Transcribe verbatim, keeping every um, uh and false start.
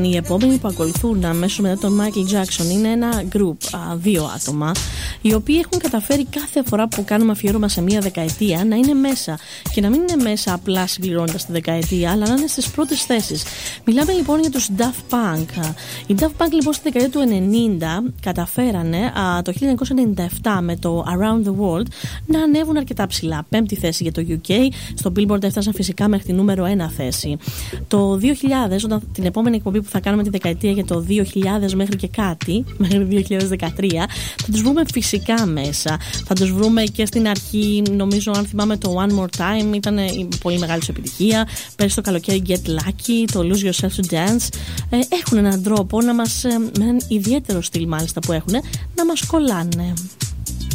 Οι επόμενοι που ακολουθούν μέσω μετά τον Michael Jackson είναι ένα group, α, δύο άτομα, οι οποίοι έχουν καταφέρει κάθε φορά που κάνουμε αφιέρωμα σε μία δεκαετία να είναι μέσα. Και να μην είναι μέσα απλά συμπληρώνοντας τη δεκαετία, αλλά να είναι στις πρώτες θέσεις. Μιλάμε λοιπόν για τους Daft Punk. Οι Daft Punk λοιπόν στη δεκαετία του ενενήντα καταφέρανε α, το χίλια εννιακόσια ενενήντα επτά με το Around the World να ανέβουν αρκετά ψηλά. Πέμπτη θέση για το γιου κέι, στο Billboard έφτασαν φυσικά μέχρι τη νούμερο ένα θέση. Το δύο χιλιάδες, όταν την επόμενη εκπομπή που θα κάνουμε τη δεκαετία για το δύο χιλιάδες μέχρι και κάτι, μέχρι το δύο χιλιάδες δεκατρία, θα τους βρούμε φυσικά μέσα. Θα τους βρούμε και στην αρχή, νομίζω, αν θυμάμαι, το One More Time ήταν πολύ μεγάλη σου επιτυχία. Πέρυσι το καλοκαίρι Get Lucky, το Lose Yourself to Dance. Ε, έχουν έναν τρόπο να μας, με έναν ιδιαίτερο στυλ μάλιστα που έχουν, να μας κολλάνε.